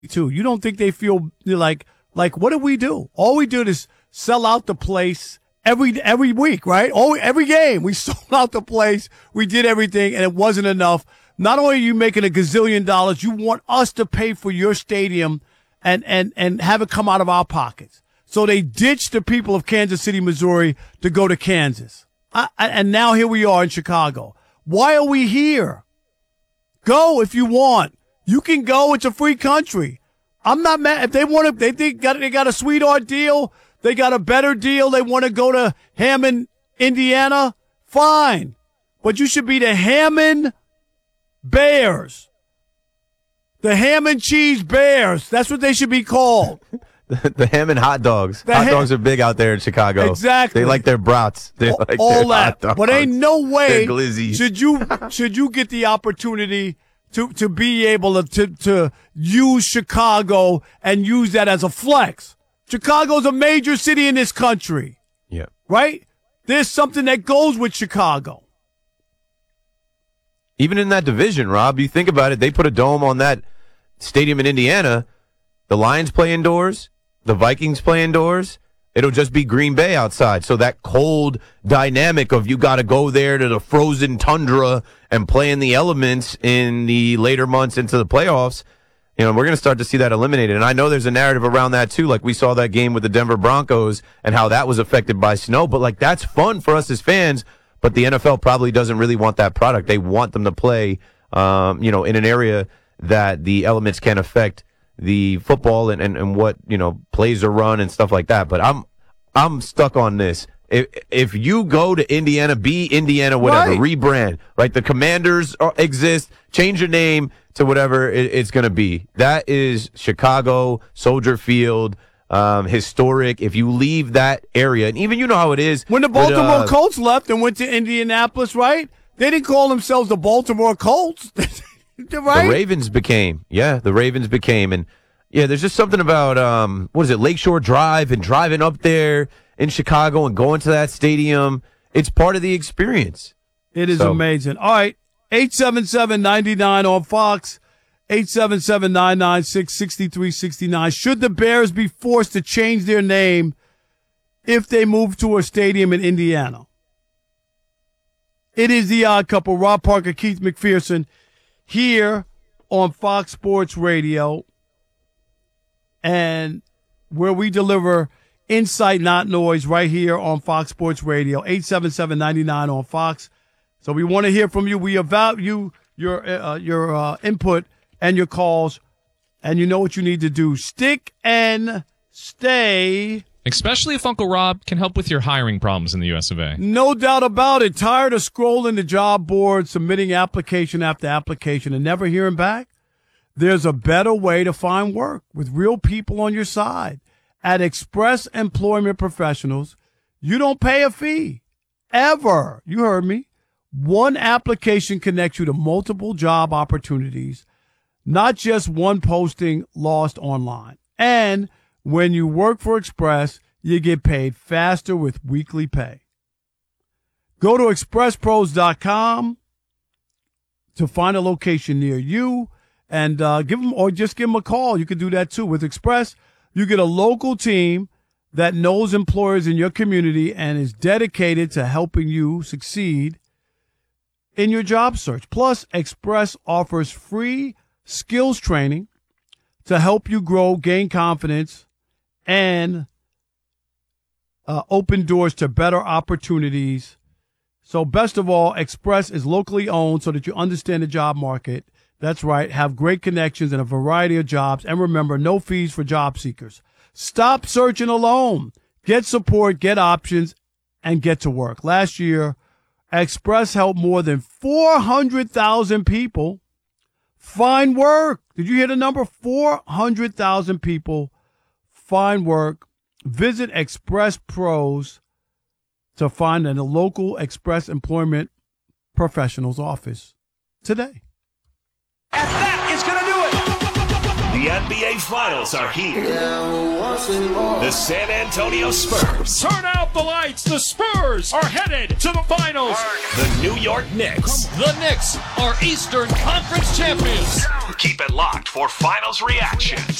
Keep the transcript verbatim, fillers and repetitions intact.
too. You don't think they feel like, like, what did we do? All we did is sell out the place every every week, right? All, every game, we sold out the place. We did everything, and it wasn't enough. Not only are you making a gazillion dollars, you want us to pay for your stadium and, and, and have it come out of our pockets. So they ditched the people of Kansas City, Missouri to go to Kansas. I, I, and now here we are in Chicago. Why are we here? Go if you want. You can go. It's a free country. I'm not mad. If they want to, they think got, they got a sweetheart deal. They got a better deal. They want to go to Hammond, Indiana. Fine. But you should be the Hammond Bears. The ham and cheese Bears. That's what they should be called. the, the ham and hot dogs. The hot ham- dogs are big out there in Chicago. Exactly. They like their brats. They all, like all their that. hot dogs. But ain't no way Their glizzies. should you should you get the opportunity to to be able to, to to use Chicago and use that as a flex. Chicago's a major city in this country. Yeah. Right? There's something that goes with Chicago. Even in that division, Rob, you think about it, they put a dome on that stadium in Indiana. The Lions play indoors. The Vikings play indoors. It'll just be Green Bay outside. So that cold dynamic of you got to go there to the frozen tundra and play in the elements in the later months into the playoffs, you know, we're going to start to see that eliminated. And I know there's a narrative around that, too. Like we saw that game with the Denver Broncos and how that was affected by snow. But, like, that's fun for us as fans. But the N F L probably doesn't really want that product. They want them to play, um, you know, in an area that the elements can affect the football and, and, and what, you know, plays are run and stuff like that. But I'm I'm stuck on this. If if you go to Indiana, be Indiana, whatever, right. rebrand, right? The Commanders are, exist, change your name to whatever it, it's going to be. That is Chicago, Soldier Field. Um, historic. If you leave that area, and even you know how it is. When the Baltimore with, uh, Colts left and went to Indianapolis, right? They didn't call themselves the Baltimore Colts. Right? The Ravens became. Yeah, the Ravens became. And, yeah, there's just something about, um, what is it, Lakeshore Drive and driving up there in Chicago and going to that stadium. It's part of the experience. It is so. amazing. All right, eight seven seven, nine nine on Fox. eight seven seven, nine nine six, six three six nine. Should the Bears be forced to change their name if they move to a stadium in Indiana? It is the Odd Couple, Rob Parker, Keith McPherson, here on Fox Sports Radio, and where we deliver insight, not noise, right here on Fox Sports Radio, eight seven seven, nine nine on Fox. So we want to hear from you. We value your, uh, your uh, input and your calls, and you know what you need to do. Stick and stay. Especially if Uncle Rob can help with your hiring problems in the U S of A. No doubt about it. Tired of scrolling the job board, submitting application after application, and never hearing back? There's a better way to find work with real people on your side. At Express Employment Professionals, you don't pay a fee. Ever. You heard me. One application connects you to multiple job opportunities, not just one posting lost online. And when you work for Express, you get paid faster with weekly pay. Go to express pros dot com to find a location near you and uh, give them, or just give them a call. You can do that too. With Express, you get a local team that knows employers in your community and is dedicated to helping you succeed in your job search. Plus, Express offers free skills training to help you grow, gain confidence, and uh, open doors to better opportunities. So best of all, Express is locally owned so that you understand the job market. That's right. Have great connections in a variety of jobs. And remember, no fees for job seekers. Stop searching alone. Get support, get options, and get to work. Last year, Express helped more than four hundred thousand people find work. Did you hear the number? four hundred thousand people find work. Visit Express Pros to find a local Express Employment Professionals office today. And that is going to do it. The N B A Finals are here. The San Antonio Spurs. Turn out the lights. The Spurs are headed to the finals. The New York Knicks. The Knicks are Eastern Conference champions. Keep it locked for finals reactions.